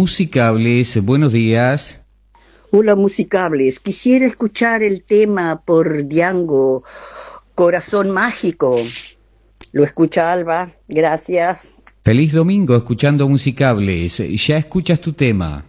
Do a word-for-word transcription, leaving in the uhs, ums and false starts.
Musicables, buenos días. Hola, Musicables. Quisiera escuchar el tema por Django, Corazón Mágico. ¿Lo escucha Alba? Gracias. Feliz domingo escuchando Musicables. Ya escuchas tu tema.